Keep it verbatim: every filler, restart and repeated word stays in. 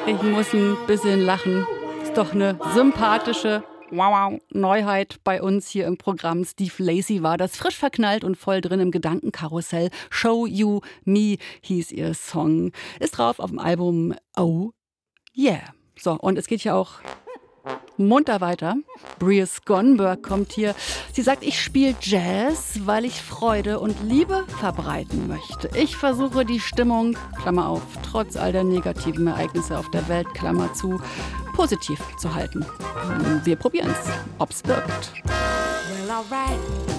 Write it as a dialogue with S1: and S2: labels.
S1: Ich muss ein bisschen lachen. Ist doch eine sympathische wow, Neuheit bei uns hier im Programm. Steve Lacy war das, frisch verknallt und voll drin im Gedankenkarussell. Show You Me hieß ihr Song. Ist drauf auf dem Album Oh Yeah. So, und es geht ja auch munter weiter. Bria Skonberg kommt hier. Sie sagt, ich spiele Jazz, weil ich Freude und Liebe verbreiten möchte. Ich versuche die Stimmung, Klammer auf, trotz all der negativen Ereignisse auf der Welt, Klammer zu, positiv zu halten. Wir probieren es, ob's wirkt.
S2: Well, alright.